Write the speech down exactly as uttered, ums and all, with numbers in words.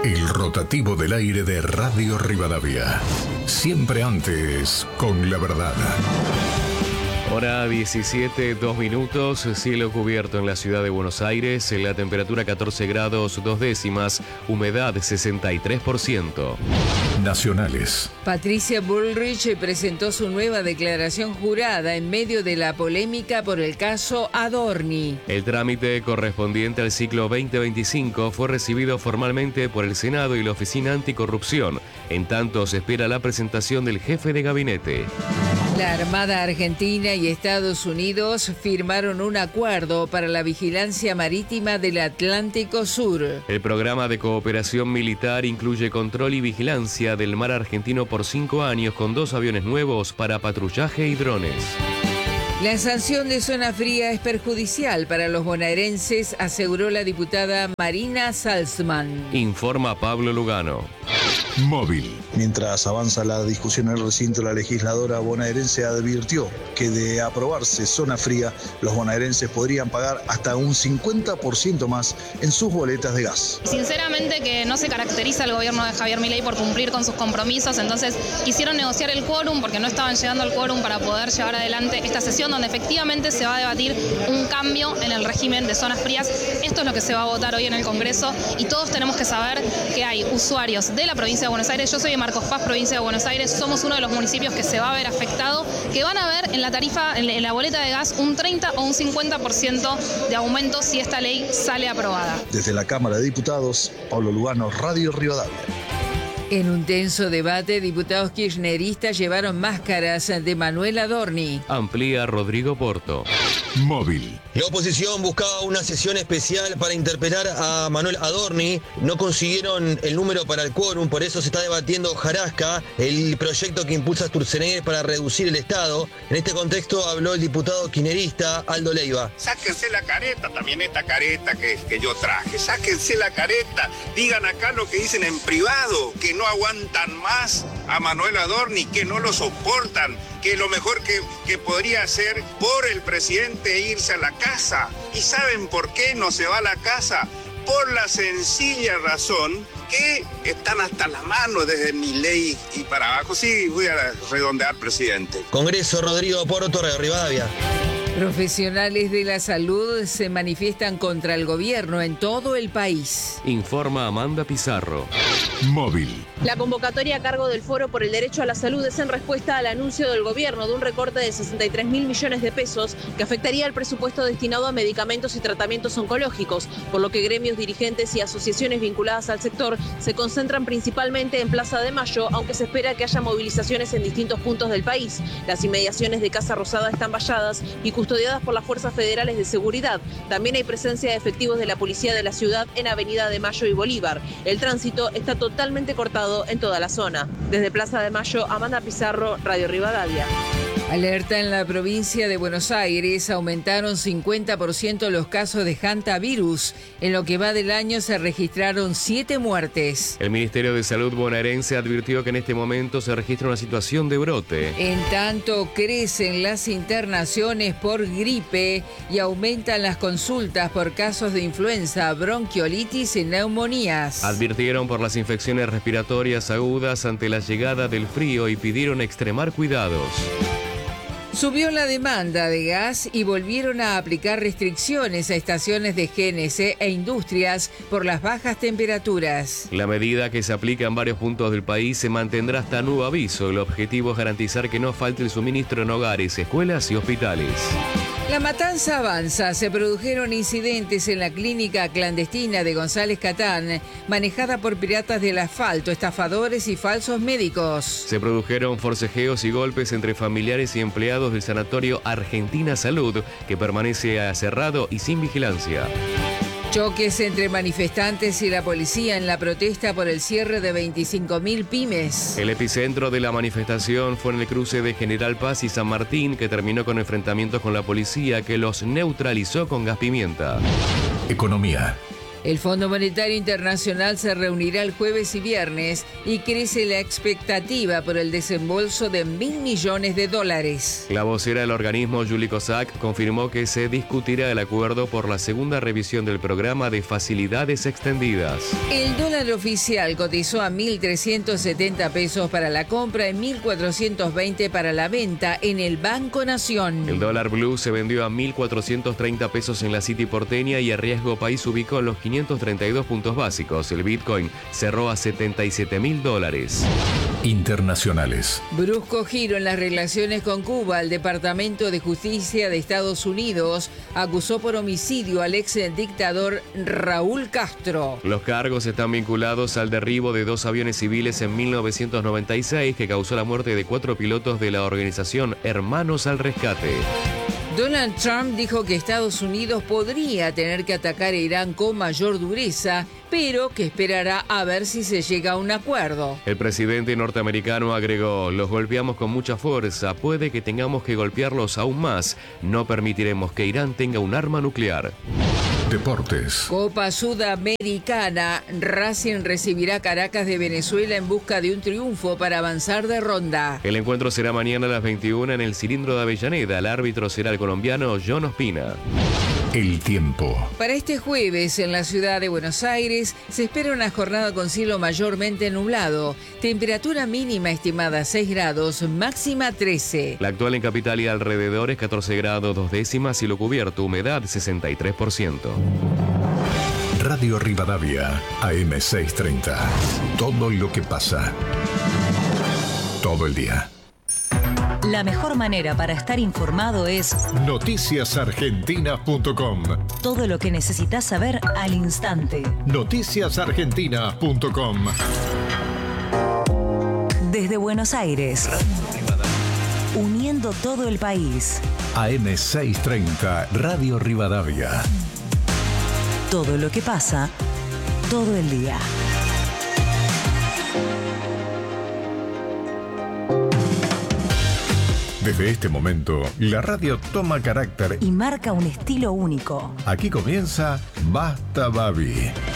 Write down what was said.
El rotativo del aire de Radio Rivadavia. Siempre antes, con la verdad. Hora diecisiete, dos minutos, cielo cubierto en la ciudad de Buenos Aires, la temperatura catorce grados, dos décimas, humedad sesenta y tres por ciento. Nacionales. Patricia Bullrich presentó su nueva declaración jurada en medio de la polémica por el caso Adorni. El trámite correspondiente al ciclo veinte veinticinco fue recibido formalmente por el Senado y la Oficina Anticorrupción. En tanto, se espera la presentación del jefe de gabinete. La Armada Argentina y Estados Unidos firmaron un acuerdo para la vigilancia marítima del Atlántico Sur. El programa de cooperación militar incluye control y vigilancia del mar argentino por cinco años con dos aviones nuevos para patrullaje y drones. La sanción de zona fría es perjudicial para los bonaerenses, aseguró la diputada Marina Salzman. Informa Pablo Lugano. Móvil. Mientras avanza la discusión en el recinto, la legisladora bonaerense advirtió que de aprobarse zona fría, los bonaerenses podrían pagar hasta un cincuenta por ciento más en sus boletas de gas. Sinceramente que no se caracteriza el gobierno de Javier Milei por cumplir con sus compromisos, entonces quisieron negociar el quórum porque no estaban llegando al quórum para poder llevar adelante esta sesión donde efectivamente se va a debatir un cambio en el régimen de zonas frías. Esto es lo que se va a votar hoy en el Congreso y todos tenemos que saber que hay usuarios de la provincia de Buenos Aires. Yo soy de Marcos Paz, provincia de Buenos Aires. Somos uno de los municipios que se va a ver afectado, que van a ver en la tarifa, en la boleta de gas, un treinta o un cincuenta por ciento de aumento si esta ley sale aprobada. Desde la Cámara de Diputados, Pablo Lugano, Radio Rivadavia. En un tenso debate, diputados kirchneristas llevaron máscaras de Manuel Adorni. Amplía Rodrigo Porto. Móvil. La oposición buscaba una sesión especial para interpelar a Manuel Adorni. No consiguieron el número para el quórum, por eso se está debatiendo Jarasca, el proyecto que impulsa Sturzenegger para reducir el Estado. En este contexto habló el diputado kirchnerista Aldo Leiva. Sáquense la careta, también esta careta que, que yo traje. Sáquense la careta. Digan acá lo que dicen en privado, que no aguantan más a Manuel Adorni, que no lo soportan, que lo mejor que, que podría hacer por el presidente es irse a la casa. ¿Y saben por qué no se va a la casa? Por la sencilla razón que están hasta la mano desde Milei y para abajo. Sí, voy a redondear, presidente. Congreso, Rodrigo Porto, Radio Rivadavia. Profesionales de la salud se manifiestan contra el gobierno en todo el país. Informa Amanda Pizarro. Móvil. La convocatoria a cargo del Foro por el Derecho a la Salud es en respuesta al anuncio del gobierno de un recorte de sesenta y tres mil millones de pesos que afectaría el presupuesto destinado a medicamentos y tratamientos oncológicos, por lo que gremios, dirigentes y asociaciones vinculadas al sector se concentran principalmente en Plaza de Mayo, aunque se espera que haya movilizaciones en distintos puntos del país. Las inmediaciones de Casa Rosada están valladas y custodiadas por las fuerzas federales de seguridad. También hay presencia de efectivos de la policía de la ciudad en Avenida de Mayo y Bolívar. El tránsito está totalmente cortado en toda la zona. Desde Plaza de Mayo, Amanda Pizarro, Radio Rivadavia. Alerta en la provincia de Buenos Aires, aumentaron cincuenta por ciento los casos de hantavirus. En lo que va del año se registraron siete muertes. El Ministerio de Salud bonaerense advirtió que en este momento se registra una situación de brote. En tanto, crecen las internaciones por gripe y aumentan las consultas por casos de influenza, bronquiolitis y neumonías. Advirtieron por las infecciones respiratorias agudas ante la llegada del frío y pidieron extremar cuidados. Subió la demanda de gas y volvieron a aplicar restricciones a estaciones de G N C e industrias por las bajas temperaturas. La medida, que se aplica en varios puntos del país, se mantendrá hasta nuevo aviso. El objetivo es garantizar que no falte el suministro en hogares, escuelas y hospitales. La matanza avanza. Se produjeron incidentes en la clínica clandestina de González Catán, manejada por piratas del asfalto, estafadores y falsos médicos. Se produjeron forcejeos y golpes entre familiares y empleados del sanatorio Argentina Salud, que permanece cerrado y sin vigilancia. Choques entre manifestantes y la policía en la protesta por el cierre de veinticinco mil pymes. El epicentro de la manifestación fue en el cruce de General Paz y San Martín, que terminó con enfrentamientos con la policía, que los neutralizó con gas pimienta. Economía. El Fondo Monetario Internacional se reunirá el jueves y viernes y crece la expectativa por el desembolso de mil millones de dólares. La vocera del organismo, Julie Kozak, confirmó que se discutirá el acuerdo por la segunda revisión del programa de facilidades extendidas. El dólar oficial cotizó a mil trescientos setenta pesos para la compra y mil cuatrocientos veinte para la venta en el Banco Nación. El dólar blue se vendió a mil cuatrocientos treinta pesos en la City porteña y el riesgo país ubicó en los quinientos treinta y dos puntos básicos. El Bitcoin cerró a setenta y siete mil dólares. Internacionales. Brusco giro en las relaciones con Cuba. El Departamento de Justicia de Estados Unidos acusó por homicidio al ex dictador Raúl Castro. Los cargos están vinculados al derribo de dos aviones civiles en mil novecientos noventa y seis que causó la muerte de cuatro pilotos de la organización Hermanos al Rescate. Donald Trump dijo que Estados Unidos podría tener que atacar a Irán con mayor dureza, pero que esperará a ver si se llega a un acuerdo. El presidente norteamericano agregó: los golpeamos con mucha fuerza, puede que tengamos que golpearlos aún más. No permitiremos que Irán tenga un arma nuclear. Deportes. Copa Sudamericana. Racing recibirá Caracas de Venezuela en busca de un triunfo para avanzar de ronda. El encuentro será mañana a las veintiuna en el Cilindro de Avellaneda. El árbitro será el colombiano John Ospina. El tiempo. Para este jueves en la ciudad de Buenos Aires se espera una jornada con cielo mayormente nublado. Temperatura mínima estimada seis grados, máxima trece. La actual en capital y alrededores catorce grados dos décimas, cielo cubierto, humedad sesenta y tres por ciento. Radio Rivadavia, A M seiscientos treinta. Todo lo que pasa. Todo el día. La mejor manera para estar informado es noticias argentinas punto com. Todo lo que necesitas saber al instante. noticias argentinas punto com. Desde Buenos Aires, uniendo todo el país. A M seiscientos treinta, Radio Rivadavia. Todo lo que pasa, todo el día. Desde este momento, la radio toma carácter y marca un estilo único. Aquí comienza Basta Babi.